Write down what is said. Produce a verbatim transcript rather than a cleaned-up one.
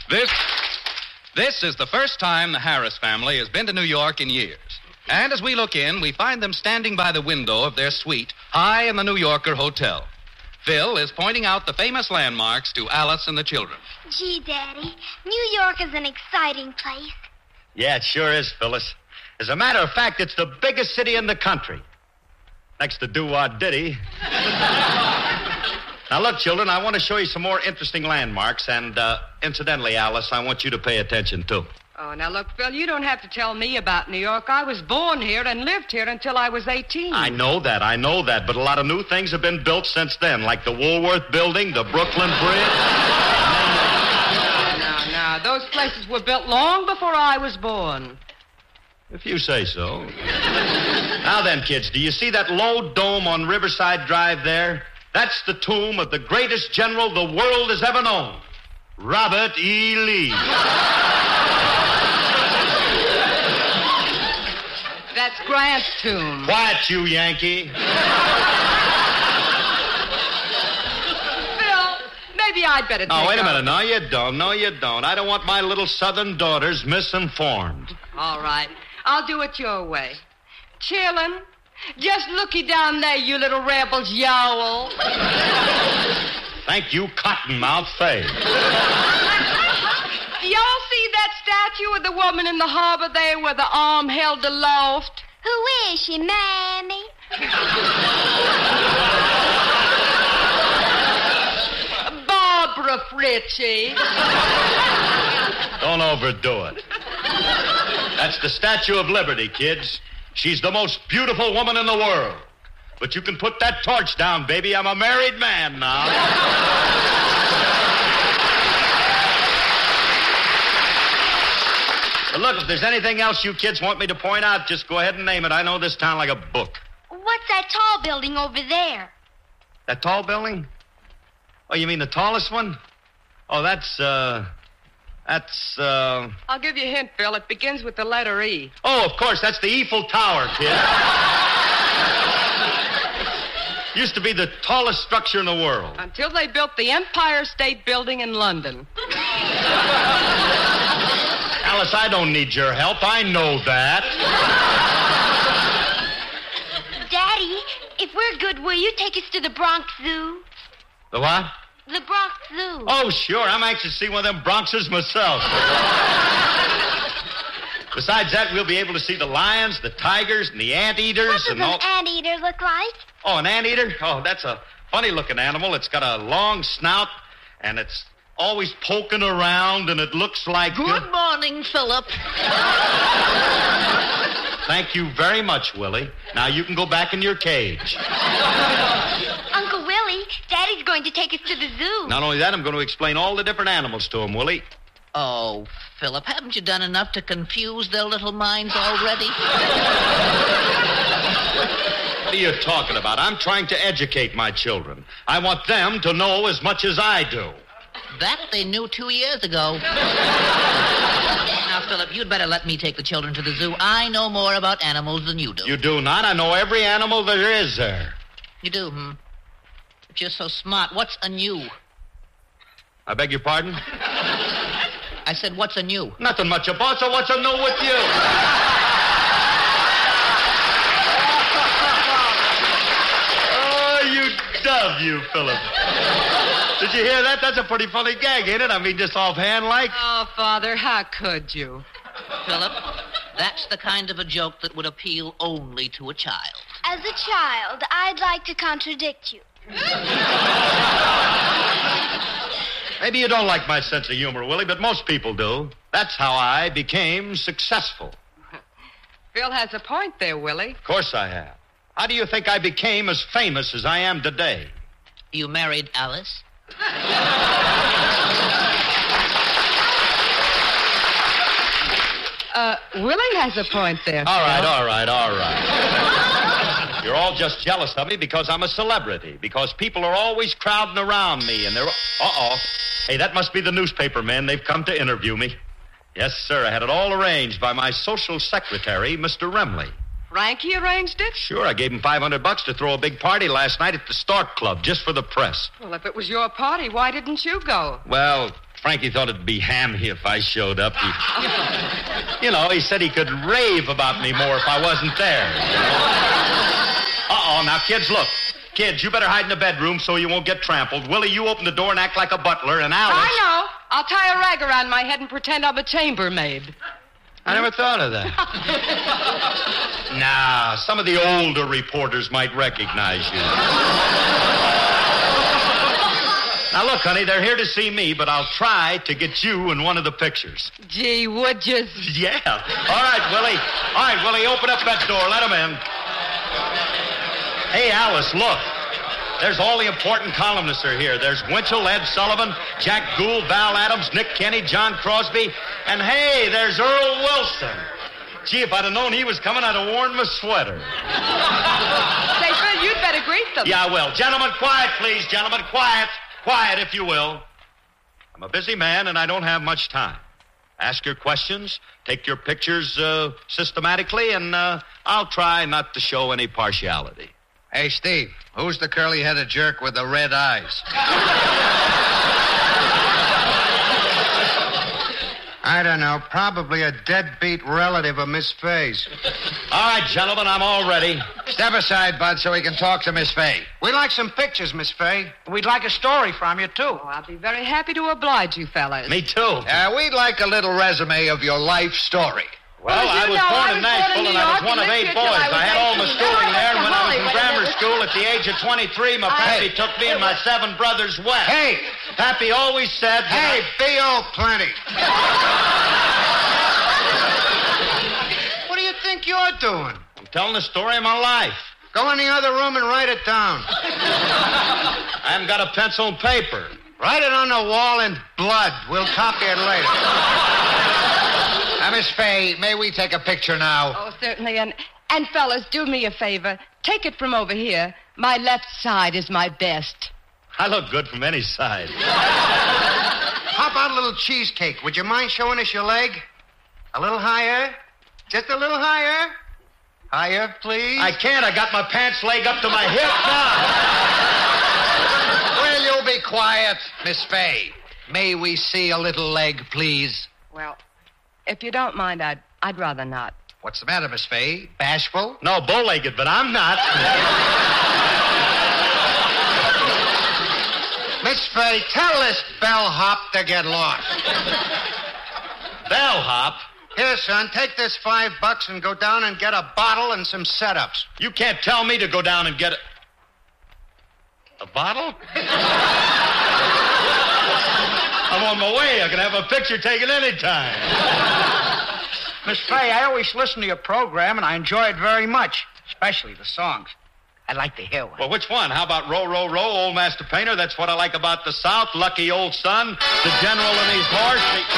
This, this is the first time the Harris family has been to New York in years. And as we look in, we find them standing by the window of their suite high in the New Yorker hotel. Phil is pointing out the famous landmarks to Alice and the children. Gee, Daddy, New York is an exciting place. Yeah, it sure is, Phyllis. As a matter of fact, it's the biggest city in the country. Next to Doo-Wah Diddy. Now, look, children, I want to show you some more interesting landmarks, and, uh, incidentally, Alice, I want you to pay attention, too. Oh, now, look, Phil, you don't have to tell me about New York. I was born here and lived here until I was eighteen. I know that, I know that, but a lot of new things have been built since then, like the Woolworth Building, the Brooklyn Bridge. No, no, those places were built long before I was born. If you say so. Now then, kids, do you see that low dome on Riverside Drive there? That's the tomb of the greatest general the world has ever known, Robert E. Lee. That's Grant's tomb. Quiet, you Yankee. Phil, maybe I'd better take Oh, wait a off. minute. No, you don't. No, you don't. I don't want my little southern daughters misinformed. All right. I'll do it your way. Chillin', just looky down there, you little rebels, yowl. Thank you, Cottonmouth Fay. Y'all see that statue of the woman in the harbor there with the arm held aloft? Who is she, Mammy? Barbara Fritchie. Don't overdo it. That's the Statue of Liberty, kids. She's the most beautiful woman in the world. But you can put that torch down, baby. I'm a married man now. But look, if there's anything else you kids want me to point out, just go ahead and name it. I know this town like a book. What's that tall building over there? That tall building? Oh, you mean the tallest one? Oh, that's, uh... That's, uh... I'll give you a hint, Phil. It begins with the letter E. Oh, of course, that's the Eiffel Tower, kid. Used to be the tallest structure in the world. Until they built the Empire State Building in London. Alice, I don't need your help. I know that. Daddy, if we're good, will you take us to the Bronx Zoo? The what? The Bronx Zoo. Oh, sure. I'm anxious to see one of them Bronxers myself. Besides that, we'll be able to see the lions, the tigers, and the anteaters. What does and an all... anteater look like? Oh, an anteater? Oh, that's a funny-looking animal. It's got a long snout, and it's always poking around, and it looks like... Good uh... morning, Philip. Thank you very much, Willie. Now you can go back in your cage. Uncle Willie, Daddy's going to take us to the zoo. Not only that, I'm going to explain all the different animals to him, Willie. Oh, Philip, haven't you done enough to confuse their little minds already? What are you talking about? I'm trying to educate my children. I want them to know as much as I do. That they knew two years ago. Now, Philip, you'd better let me take the children to the zoo. I know more about animals than you do. You do not? I know every animal there is there. You do, hmm? But you're so smart. What's a new? I beg your pardon? I said, what's a new? Nothing much about, so what's a new with you? Oh, you dove, you, Philip. Did you hear that? That's a pretty funny gag, ain't it? I mean, just offhand like. Oh, Father, how could you? Philip, that's the kind of a joke that would appeal only to a child. As a child, I'd like to contradict you. Maybe you don't like my sense of humor, Willie, but most people do. That's how I became successful. Phil has a point there, Willie. Of course I have. How do you think I became as famous as I am today? You married Alice? Uh, Willie has a point there. All right, all right, all right. You're all just jealous of me because I'm a celebrity, because people are always crowding around me, and they're... Uh-oh. Hey, that must be the newspaper men. They've come to interview me. Yes, sir, I had it all arranged by my social secretary, Mister Remley. Frankie arranged it? Sure, I gave him five hundred bucks to throw a big party last night at the Stork Club, just for the press. Well, if it was your party, why didn't you go? Well, Frankie thought it'd be hammy if I showed up. He, you know, he said he could rave about me more if I wasn't there. You know? Uh-oh, now, kids, look. Kids, you better hide in the bedroom so you won't get trampled. Willie, you open the door and act like a butler, and Alice... I know. I'll tie a rag around my head and pretend I'm a chambermaid. I never thought of that. Nah, some of the older reporters might recognize you. Now, look, honey, they're here to see me, but I'll try to get you in one of the pictures. Gee, would you? Yeah. All right, Willie. All right, Willie, open up that door. Let him in. Hey, Alice, look. There's all the important columnists are here. There's Winchell, Ed Sullivan, Jack Gould, Val Adams, Nick Kenny, John Crosby, and hey, there's Earl Wilson. Gee, if I'd have known he was coming, I'd have worn my sweater. Say, Phil, you'd better greet them. Yeah, I will. Gentlemen, quiet, please. Gentlemen, quiet. Quiet, if you will. I'm a busy man, and I don't have much time. Ask your questions, take your pictures uh, systematically, and uh, I'll try not to show any partiality. Hey, Steve, who's the curly-headed jerk with the red eyes? I don't know. Probably a deadbeat relative of Miss Fay's. All right, gentlemen, I'm all ready. Step aside, Bud, so we can talk to Miss Fay. We'd like some pictures, Miss Fay. We'd like a story from you, too. Oh, I'll be very happy to oblige you, fellas. Me too. Uh, we'd like a little resume of your life story. Well, Well, I you was know, born I in was born in Nashville, New and I was York one and of lived eight here till boys. I was I had all my eighteen. schooling Then I there, and went when to I was in Hollywood, grammar and it was- school at the age of twenty-three, my I- pappy took me and my seven brothers west. Hey! Pappy always said... that Hey, I- B O plenty. What do you think you're doing? I'm telling the story of my life. Go in the other room and write it down. I haven't got a pencil and paper. Write it on the wall in blood. We'll copy it later. Now, Miss Fay, may we take a picture now? Oh, certainly. And, and fellas, do me a favor. Take it from over here. My left side is my best. I look good from any side. How about a little cheesecake? Would you mind showing us your leg? A little higher? Just a little higher? Higher, please. I can't. I got my pants leg up to my hip now. Will you be quiet, Miss Fay? May we see a little leg, please? Well, if you don't mind, I'd, I'd rather not. What's the matter, Miss Fay? Bashful? No, bow-legged, but I'm not. Miss Fay, tell this bellhop to get lost. Bellhop? Here, son, take this five bucks and go down and get a bottle and some setups. You can't tell me to go down and get a... A bottle? I'm on my way. I can have a picture taken anytime. Miss Fay, I always listen to your program, and I enjoy it very much, especially the songs. I'd like to hear one. Well, which one? How about Row, Row, Row, Old Master Painter? That's what I like about the South. Lucky Old Sun, the General and his horse. The...